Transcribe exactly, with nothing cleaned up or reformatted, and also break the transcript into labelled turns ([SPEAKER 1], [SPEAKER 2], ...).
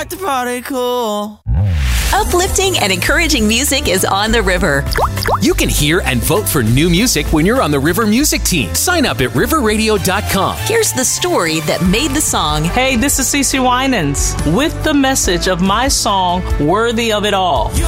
[SPEAKER 1] like to party cool.
[SPEAKER 2] Uplifting and encouraging music is on the river.
[SPEAKER 3] You can hear and vote for new music when you're on the River Music Team. Sign up at river radio dot com.
[SPEAKER 2] Here's the story that made the song.
[SPEAKER 4] Hey, this is CeCe Winans with the message of my song, Worthy of It All.